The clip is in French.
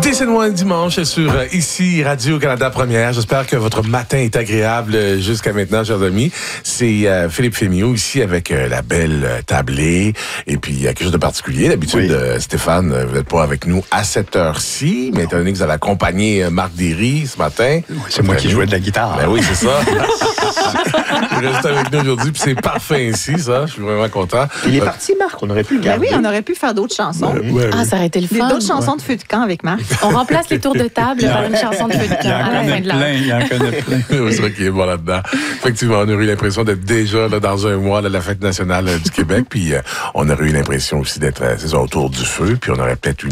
écoutez, c'est Noël dimanche sur ici Radio-Canada Première. J'espère que votre matin est agréable jusqu'à maintenant, chers amis. C'est Philippe Fémiot ici avec la belle tablée. Et puis, il y a quelque chose de particulier. D'habitude, Stéphane, vous n'êtes pas avec nous à cette heure-ci, mais étant donné que vous avez accompagné Marc Derry ce matin. C'est moi qui jouais de la guitare. Ben oui, c'est ça. Il reste avec nous aujourd'hui, puis c'est parfait ainsi, ça. Je suis vraiment content. Il est parti, Marc. On aurait pu le garder. Oui, on aurait pu faire d'autres chansons. Ah, ça aurait été le fun. D'autres chansons de feu de camp avec Marc. On remplace les tours de table par une chanson de feu de camp à la fin de l'heure. Il y en connaît plein. C'est vrai qu'il est bon là-dedans. Effectivement, on aurait eu l'impression d'être déjà là, dans un mois là, la fête nationale du Québec, puis on aurait eu l'impression aussi d'être autour du feu, puis on aurait peut-être eu